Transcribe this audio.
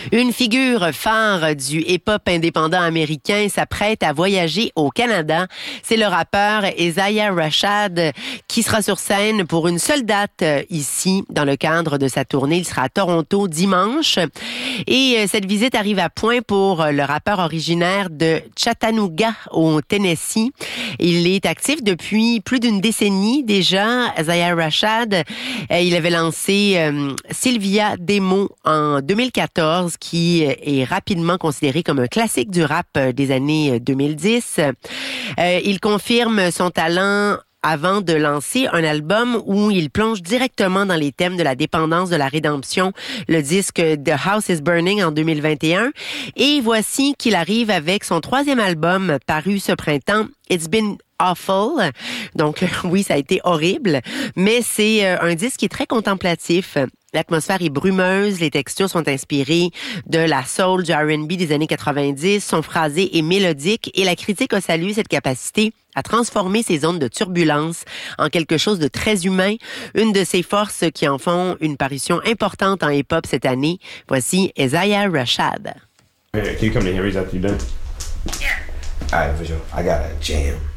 Une figure phare du hip-hop indépendant américain s'apprête à voyager au Canada. C'est le rappeur Isaiah Rashad qui sera sur scène pour une seule date ici dans le cadre de sa tournée. Il sera à Toronto dimanche. Et cette visite arrive à point pour le rappeur originaire de Chattanooga au Tennessee. Il est actif depuis plus d'une décennie déjà. Isaiah Rashad, il avait lancé Sylvia Demo en 2014, qui est rapidement considéré comme un classique du rap des années 2010. Il confirme son talent avant de lancer un album où il plonge directement dans les thèmes de la dépendance, de la rédemption, le disque The House is Burning en 2021. Et voici qu'il arrive avec son troisième album paru ce printemps, It's Been Awful. Donc oui, ça a été horrible, mais c'est un disque qui est très contemplatif. L'atmosphère est brumeuse, les textures sont inspirées de la soul, du R&B des années 90, son phrasé est mélodique et la critique a salué cette capacité à transformer ces zones de turbulence en quelque chose de très humain, une de ses forces qui en font une parution importante en hip-hop cette année. Voici Isaiah Rashad. Hey, can you come to Henry's after you're done? Yeah. All right, for sure. I got a jam.